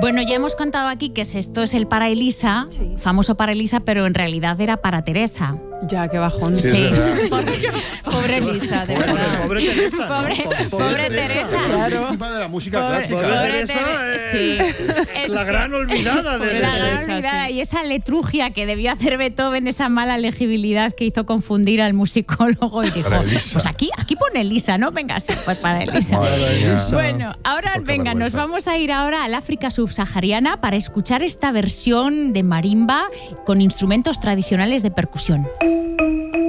Bueno, ya hemos contado aquí que esto es el para Elisa, famoso para Elisa, pero en realidad era para Teresa. Ya, qué bajón. Sí. Pobre Elisa, de verdad. Pobre Teresa. Pobre Teresa. Claro. Víctima de la música clásica. Pobre Teresa es la gran olvidada de la gran olvidada. Y esa letrugia que debió hacer Beethoven, esa mala legibilidad que hizo confundir al musicólogo y dijo, pues aquí pone Elisa, ¿no? Venga, sí, pues para Elisa. Bueno, ahora venga, nos vamos a ir ahora al África subsahariana para escuchar esta versión de marimba con instrumentos tradicionales de percusión.